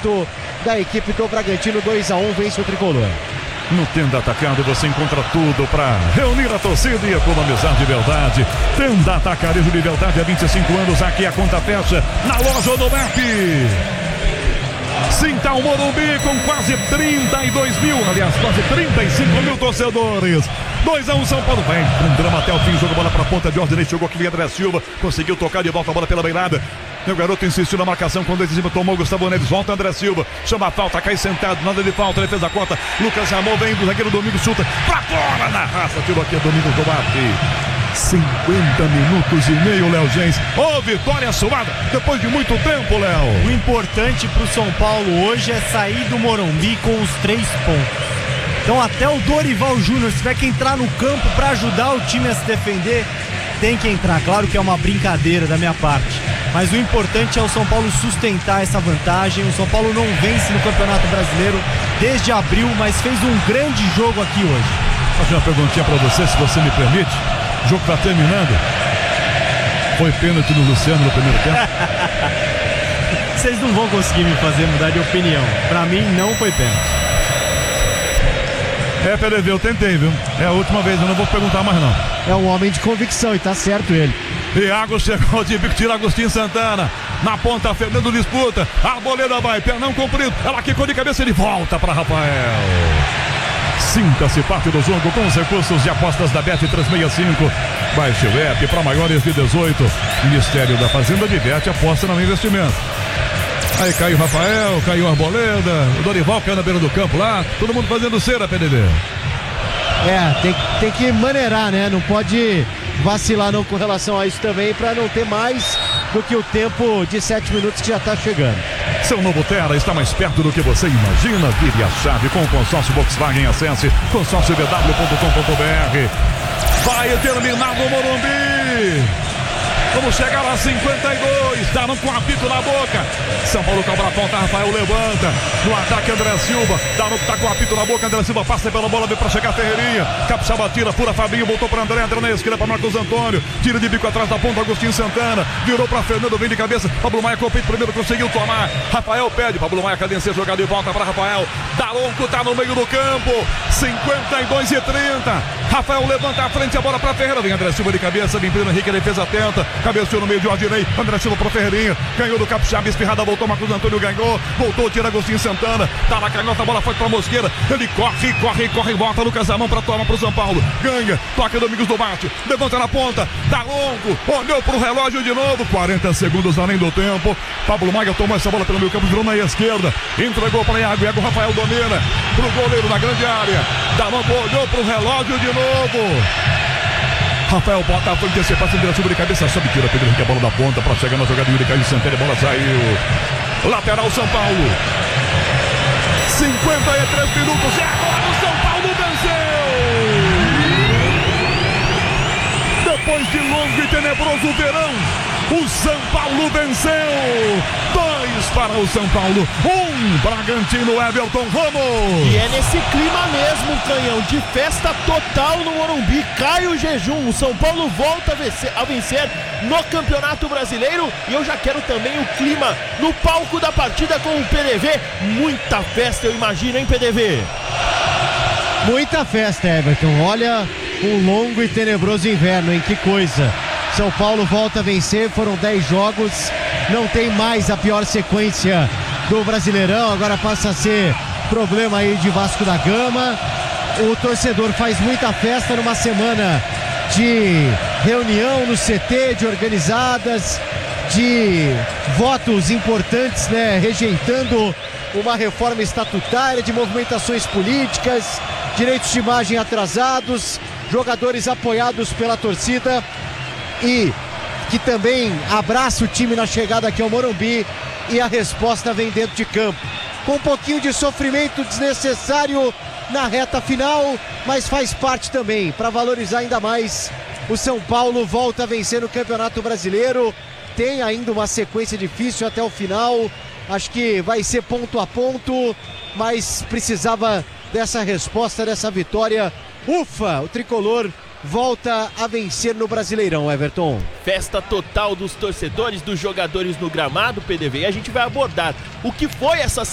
momento da equipe do Bragantino. 2-1, vence o tricolor. No Tenda Atacado você encontra tudo para reunir a torcida e economizar de verdade. Tenda Atacarejo de verdade há 25 anos. Aqui a conta fecha na loja do MEP. Sinta o Morumbi com quase 32 mil, aliás, quase 35 mil torcedores. 2-1 São Paulo, vem com drama até o fim, jogo bola pra ponta de Ordem, chegou aqui André Silva, conseguiu tocar de volta a bola pela beirada. O garoto insistiu na marcação, quando ele tomou Gustavo Neves, volta André Silva, chama a falta, cai sentado, nada de falta, ele fez a conta. Lucas Ramon vem do zagueiro Domingos, chuta pra fora na raça, tirou aqui Domingos do Marte. 50 minutos e meio, Léo Gens. Ô, vitória somada depois de muito tempo, Léo. O importante pro São Paulo hoje é sair do Morumbi com os 3 pontos. Então até o Dorival Júnior, se tiver que entrar no campo para ajudar o time a se defender, tem que entrar. Claro que é uma brincadeira da minha parte, mas o importante é o São Paulo sustentar essa vantagem. O São Paulo não vence no Campeonato Brasileiro desde abril, mas fez um grande jogo aqui hoje. Faço uma perguntinha para você, se você me permite. O jogo está terminando. Foi pênalti no Luciano no primeiro tempo? Vocês não vão conseguir me fazer mudar de opinião. Para mim não foi pênalti. É, PDV, eu tentei, viu? É a última vez, eu não vou perguntar mais não. É um homem de convicção e tá certo ele. Iago chegou de bico, tira Agostinho Santana. Na ponta, Fernando disputa. A Arboleda vai, pernão comprido. Ela quicou de cabeça e ele volta para Rafael. Sinta-se parte do jogo com os recursos de apostas da Bet365. Baixe o app para maiores de 18. Ministério da Fazenda diverte, aposta no investimento. Aí caiu o Rafael, caiu a Arboleda, o Dorival caiu na beira do campo lá, todo mundo fazendo cera, PDV. Tem que maneirar, né? Não pode vacilar não com relação a isso também, para não ter mais do que o tempo de 7 minutos que já está chegando. Seu novo Terra está mais perto do que você imagina. Vire a chave com o consórcio Volkswagen. Acesse consórciobw.com.br. Vai terminar no Morumbi. Vamos chegar a 52, tá com o apito na boca. São Paulo cobra a ponta, Rafael levanta. No ataque, André Silva. Tá com o apito na boca, André Silva passa pela bola, vem pra chegar a Ferreirinha. Capixaba tira, fura Fabinho, voltou pra André na esquerda pra Marcos Antônio. Tira de bico atrás da ponta, Agostinho Santana. Virou pra Fernando, vem de cabeça. Pablo Maia com o peito primeiro, conseguiu tomar. Rafael pede, Pablo Maia cadencia, jogada de volta pra Rafael. Dalonco tá no meio do campo. 52-30. Rafael levanta a frente, a bola pra Ferreira. Vem André Silva de cabeça, vem Pedro Henrique, a defesa tenta. Cabeceou no meio de Ordinei, André Silva pro Ferreirinha, ganhou do Capixaba, espirrada, voltou, Marcos Antônio ganhou, voltou, tira Agostinho Santana, tá na canhota, a bola foi pra Mosqueira, ele corre, volta, Lucas Ramon pra tomar pro São Paulo, ganha, toca Domingos do Bate, levanta na ponta, dá longo, olhou pro relógio de novo, 40 segundos além do tempo, Pablo Maia tomou essa bola pelo meio campo, virou na esquerda, entregou pra Iago, Rafael domina, pro goleiro na grande área, dá longo, olhou pro relógio de novo. Rafael bota a frente, esse passe de cabeça, sobe, tira Pedro Henrique, a bola da ponta para chegar na jogada de Caio Santana, a bola saiu. Lateral São Paulo. 53 minutos e agora o São Paulo venceu. Depois de longo e tenebroso verão, o São Paulo venceu. 2 para o São Paulo, 1 Bragantino, Everton Ramos. E é nesse clima mesmo, Canhão, de festa total no Morumbi. Cai o jejum, o São Paulo volta a vencer no Campeonato Brasileiro. E eu já quero também o clima no palco da partida com o PDV. Muita festa, eu imagino, hein, PDV? Muita festa, Everton. Olha, um longo e tenebroso inverno, hein? Que coisa. São Paulo volta a vencer, foram 10 jogos, não tem mais a pior sequência do Brasileirão, agora passa a ser problema aí de Vasco da Gama. O torcedor faz muita festa numa semana de reunião no CT, de organizadas, de votos importantes, né, rejeitando uma reforma estatutária, de movimentações políticas, direitos de imagem atrasados, jogadores apoiados pela torcida e que também abraça o time na chegada aqui ao Morumbi, e a resposta vem dentro de campo. Com um pouquinho de sofrimento desnecessário na reta final, mas faz parte também para valorizar ainda mais. O São Paulo volta a vencer no Campeonato Brasileiro, tem ainda uma sequência difícil até o final, acho que vai ser ponto a ponto, mas precisava dessa resposta, dessa vitória. Ufa, o tricolor volta a vencer no Brasileirão, Everton. Festa total dos torcedores, dos jogadores no gramado, PDV, e a gente vai abordar o que foi essa